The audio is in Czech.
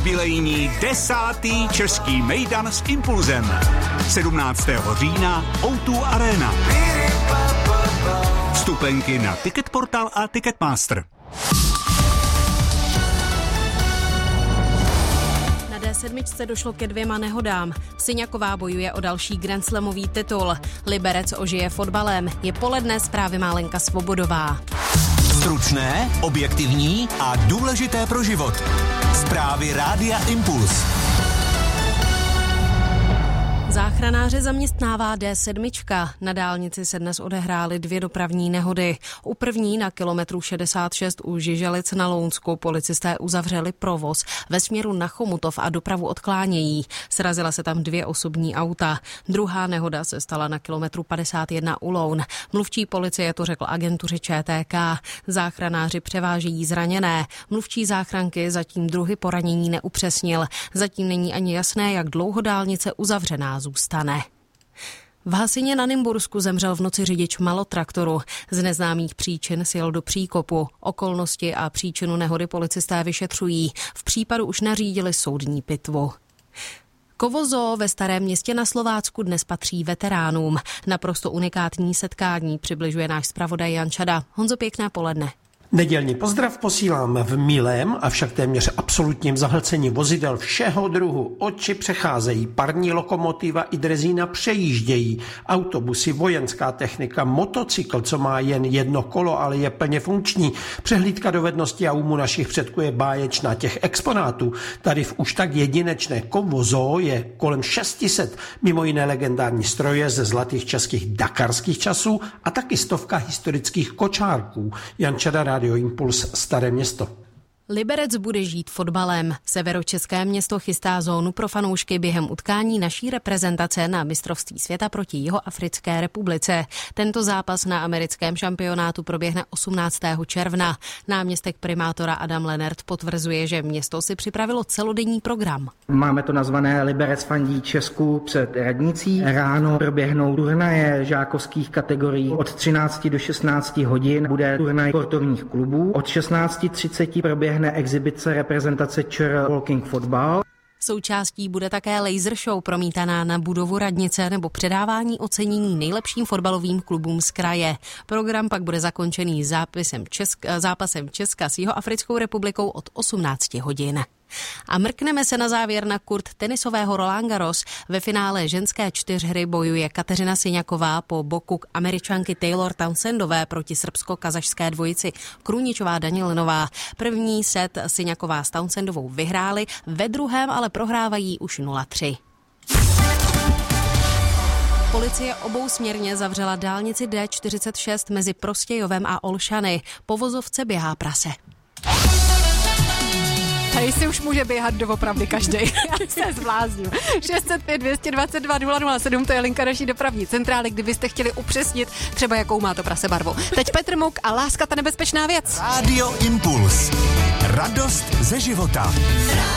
Jubilejní 10. český mejdan s Impulzem. 17. října O2 Arena. Vstupenky na Ticketportal a Ticketmaster. D7 došlo ke 2 nehodám. Syňaková bojuje o další grandslamový titul. Liberec ožije fotbalem. Je poledne, zprávy má Lenka Svobodová. Stručné, objektivní a důležité pro život. Zprávy Rádia Impuls. Záchranáře zaměstnává D7. Na dálnici se dnes odehrály 2 dopravní nehody. U první na kilometru 66 u Žiželic na Lounsku policisté uzavřeli provoz ve směru na Chomutov a dopravu odklánějí. Srazila se tam 2 osobní auta. Druhá nehoda se stala na kilometru 51 u Loun. Mluvčí policie to řekl agentuře ČTK. Záchranáři převážejí zraněné. Mluvčí záchranky zatím druhy poranění neupřesnil. Zatím není ani jasné, jak dlouho dálnice uzavřená zůstane. V Hasině na Nymbursku zemřel v noci řidič malotraktoru. Z neznámých příčin sjel do příkopu. Okolnosti a příčinu nehody policisté vyšetřují. V případu už nařídili soudní pitvu. Kovo ve Starém Městě na Slovácku dnes patří veteránům. Naprosto unikátní setkání přibližuje náš zpravodaj Jan Čada. Honzo, pěkné poledne. Nedělní pozdrav posílám v milém, avšak téměř absolutním zahlcení vozidel všeho druhu. Oči přecházejí, parní lokomotiva i drezína přejíždějí, autobusy, vojenská technika, motocykl, co má jen jedno kolo, ale je plně funkční. Přehlídka dovedností a úmu našich předků je báječná. Těch exponátů tady v už tak jedinečné Kovo je kolem 600, mimo jiné legendární stroje ze zlatých českých dakarských časů a taky 100 historických kočárků. Jan Čada, Radio Impuls, Staré Město. Liberec bude žít fotbalem. Severočeské město chystá zónu pro fanoušky během utkání naší reprezentace na mistrovství světa proti Jihoafrické republice. Tento zápas na americkém šampionátu proběhne 18. června. Náměstek primátora Adam Lenert potvrzuje, že město si připravilo celodenní program. Máme to nazvané Liberec fandí Česku před radnicí. Ráno proběhnou turnaje žákovských kategorií. Od 13 do 16 hodin bude turnaj sportovních klubů. Od 16:30 proběhne exibice reprezentace ČR Walking Football. Součástí bude také laser show promítaná na budovu radnice nebo předávání ocenění nejlepším fotbalovým klubům z kraje. Program pak bude zakončený zápasem Česka s Jihoafrickou republikou od 18 hodin. A mrkneme se na závěr na kurt tenisového Roland Garros. Ve finále ženské 4hry bojuje Kateřina Syňaková po boku Američanky Taylor Townsendové proti srbsko-kazašské dvojici Kruničová Danielinová. První set Syňaková s Townsendovou vyhráli, ve druhém ale prohrávají už 0-3. Policie obousměrně zavřela dálnici D46 mezi Prostějovem a Olšany. Po vozovce běhá prase. Tady si už může běhat doopravdy každej. Já se zblázním. 605 222 007, to je linka naší dopravní centrály, kdybyste chtěli upřesnit třeba jakou má to prase barvu. Teď Petr Muk a Láska, ta nebezpečná věc. Radio Impuls. Radost ze života.